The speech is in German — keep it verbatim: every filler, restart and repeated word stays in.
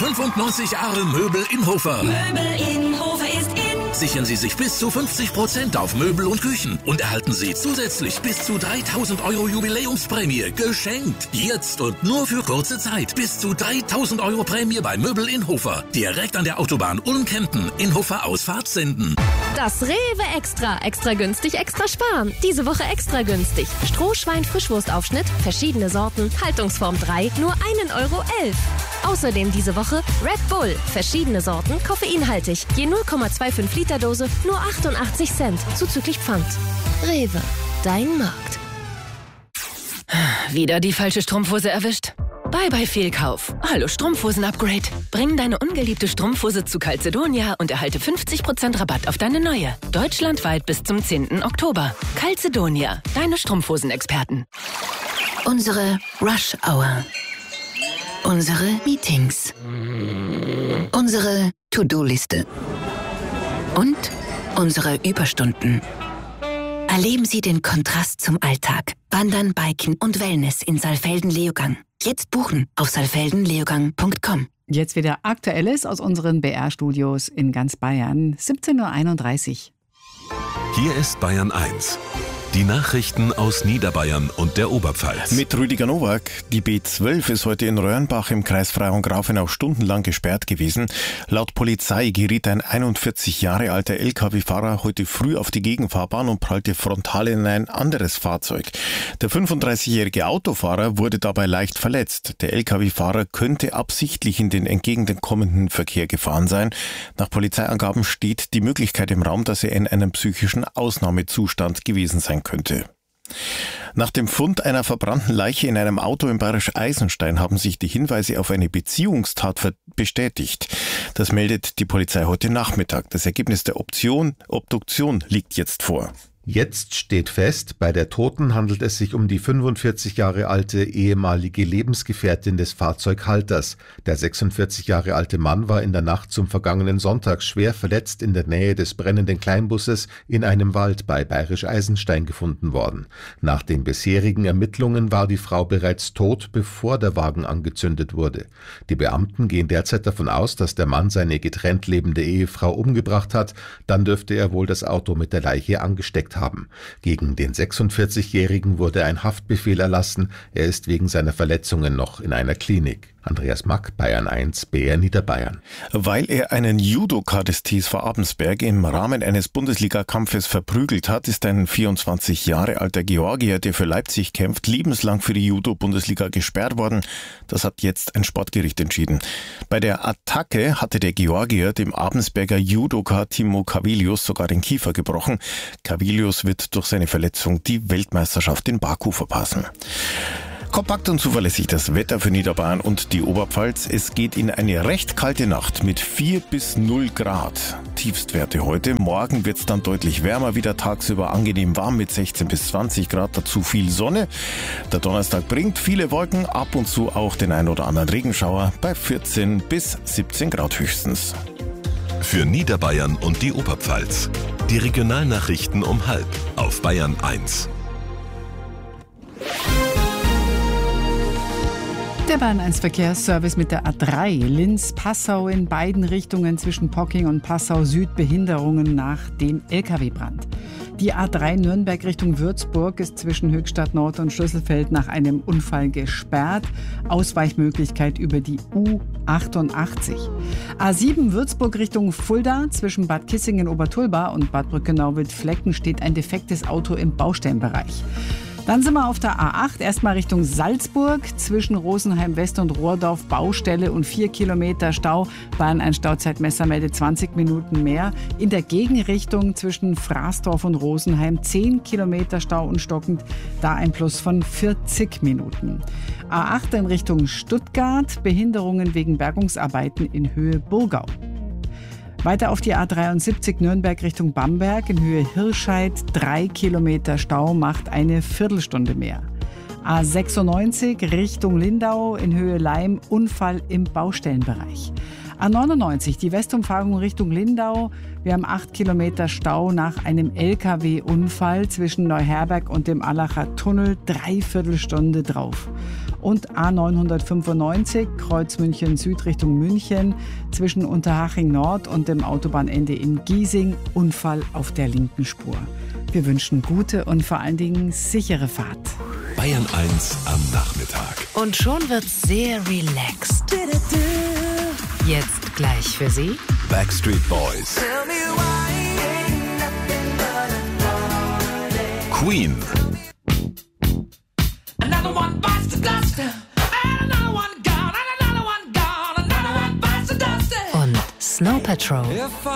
fünfundneunzig Jahre Möbel in Hofer. Möbel in Hofer ist in. Sichern Sie sich bis zu fünfzig Prozent auf Möbel und Küchen und erhalten Sie zusätzlich bis zu dreitausend Euro Jubiläumsprämie geschenkt. Jetzt und nur für kurze Zeit. Bis zu dreitausend Euro Prämie bei Möbel in Hofer. Direkt an der Autobahn Ulm-Kempten in Hofer Ausfahrt senden. Das Rewe Extra. Extra günstig, extra sparen. Diese Woche extra günstig. Strohschwein-Frischwurstaufschnitt, verschiedene Sorten, Haltungsform drei, nur ein Euro elf. Außerdem diese Woche Red Bull, verschiedene Sorten, koffeinhaltig. Je null Komma fünfundzwanzig Liter Dose, nur achtundachtzig Cent, zuzüglich Pfand. Rewe, dein Markt. Wieder die falsche Strumpfhose erwischt? Bye bye Fehlkauf. Hallo Strumpfhosen-Upgrade. Bring deine ungeliebte Strumpfhose zu Calzedonia und erhalte fünfzig Prozent Rabatt auf deine neue. Deutschlandweit bis zum zehnten Oktober. Calzedonia, deine Strumpfhosen-Experten. Unsere Rush Hour. Unsere Meetings. Unsere To-Do-Liste. Und unsere Überstunden. Erleben Sie den Kontrast zum Alltag. Wandern, Biken und Wellness in Saalfelden-Leogang. Jetzt buchen auf saalfelden leogang punkt com. Jetzt wieder Aktuelles aus unseren B R-Studios in ganz Bayern. siebzehn Uhr einunddreißig. Hier ist Bayern eins. Die Nachrichten aus Niederbayern und der Oberpfalz. Mit Rüdiger Nowak. Die B zwölf ist heute in Röhrenbach im Kreis Frauengrafenau stundenlang gesperrt gewesen. Laut Polizei geriet ein einundvierzig Jahre alter L K W-Fahrer heute früh auf die Gegenfahrbahn und prallte frontal in ein anderes Fahrzeug. Der fünfunddreißigjährige Autofahrer wurde dabei leicht verletzt. Der L K W-Fahrer könnte absichtlich in den entgegenkommenden Verkehr gefahren sein. Nach Polizeiangaben steht die Möglichkeit im Raum, dass er in einem psychischen Ausnahmezustand gewesen sein könnte. Nach dem Fund einer verbrannten Leiche in einem Auto in Bayerisch Eisenstein haben sich die Hinweise auf eine Beziehungstat bestätigt. Das meldet die Polizei heute Nachmittag. Das Ergebnis der Option, Obduktion liegt jetzt vor. Jetzt steht fest, bei der Toten handelt es sich um die fünfundvierzig Jahre alte ehemalige Lebensgefährtin des Fahrzeughalters. Der sechsundvierzig Jahre alte Mann war in der Nacht zum vergangenen Sonntag schwer verletzt in der Nähe des brennenden Kleinbusses in einem Wald bei Bayerisch Eisenstein gefunden worden. Nach den bisherigen Ermittlungen war die Frau bereits tot, bevor der Wagen angezündet wurde. Die Beamten gehen derzeit davon aus, dass der Mann seine getrennt lebende Ehefrau umgebracht hat. Dann dürfte er wohl das Auto mit der Leiche angesteckt haben. haben. Gegen den sechsundvierzigjährigen wurde ein Haftbefehl erlassen. Er ist wegen seiner Verletzungen noch in einer Klinik. Andreas Mack, Bayern eins, B R Niederbayern. Weil er einen Judoka des T S V Abensberg im Rahmen eines Bundesligakampfes verprügelt hat, ist ein vierundzwanzig Jahre alter Georgier, der für Leipzig kämpft, lebenslang für die Judo-Bundesliga gesperrt worden. Das hat jetzt ein Sportgericht entschieden. Bei der Attacke hatte der Georgier dem Abensberger Judoka Timo Kavilius sogar den Kiefer gebrochen. Kavilius wird durch seine Verletzung die Weltmeisterschaft in Baku verpassen. Kompakt und zuverlässig das Wetter für Niederbayern und die Oberpfalz. Es geht in eine recht kalte Nacht mit vier bis null Grad. Tiefstwerte heute. Morgen wird es dann deutlich wärmer, wieder tagsüber angenehm warm mit sechzehn bis zwanzig Grad. Dazu viel Sonne. Der Donnerstag bringt viele Wolken, ab und zu auch den ein oder anderen Regenschauer bei vierzehn bis siebzehn Grad höchstens. Für Niederbayern und die Oberpfalz. Die Regionalnachrichten um halb auf Bayern eins. Der Bayern eins Verkehrsservice mit der A drei Linz-Passau in beiden Richtungen zwischen Pocking und Passau Süd Behinderungen nach dem L K W-Brand. Die A drei Nürnberg Richtung Würzburg ist zwischen Höchstadt Nord und Schlüsselfeld nach einem Unfall gesperrt. Ausweichmöglichkeit über die U achtundachtzig. A sieben Würzburg Richtung Fulda zwischen Bad Kissingen-Obertulba und Bad Brückenau-Wildflecken steht ein defektes Auto im Baustellenbereich. Dann sind wir auf der A acht, erstmal Richtung Salzburg, zwischen Rosenheim West und Rohrdorf Baustelle und vier Kilometer Stau. Bayern ein Stauzeitmesser meldet zwanzig Minuten mehr. In der Gegenrichtung zwischen Fraßdorf und Rosenheim zehn Kilometer Stau und stockend, da ein Plus von vierzig Minuten. A acht in Richtung Stuttgart, Behinderungen wegen Bergungsarbeiten in Höhe Burgau. Weiter auf die A dreiundsiebzig Nürnberg Richtung Bamberg in Höhe Hirscheid. Drei Kilometer Stau macht eine Viertelstunde mehr. A sechsundneunzig Richtung Lindau in Höhe Leim. Unfall im Baustellenbereich. A neunundneunzig die Westumfahrung Richtung Lindau. Wir haben acht Kilometer Stau nach einem L K W-Unfall zwischen Neuherberg und dem Allacher Tunnel. Dreiviertelstunde drauf. Und A neunhundertfünfundneunzig, Kreuz München Süd Richtung München, zwischen Unterhaching Nord und dem Autobahnende in Giesing, Unfall auf der linken Spur. Wir wünschen gute und vor allen Dingen sichere Fahrt. Bayern eins am Nachmittag. Und schon wird's sehr relaxed. Jetzt gleich für Sie Backstreet Boys. Queen. und Snow Patrol.